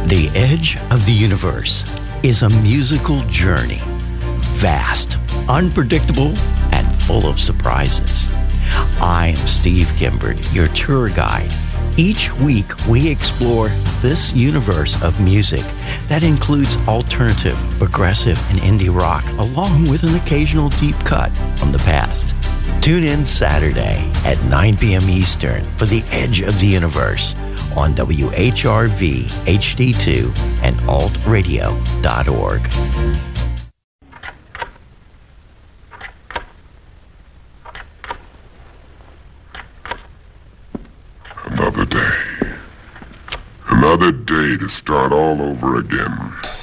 The Edge of the Universe is a musical journey, vast, unpredictable, and full of surprises. I am Steve Gimbert, your tour guide. Each week, we explore this universe of music that includes alternative, progressive, and indie rock, along with an occasional deep cut from the past. Tune in Saturday at 9 p.m. Eastern for The Edge of the Universe on WHRV HD2 and altradio.org. Another day. Another day to start all over again.